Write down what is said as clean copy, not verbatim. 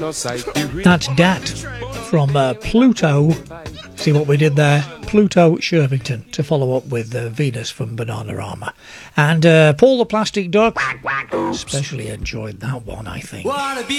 That's Dat from Pluto. See what we did there? Pluto Shervington to follow up with Venus from Bananarama. And Paul the Plastic Duck especially enjoyed that one, I think.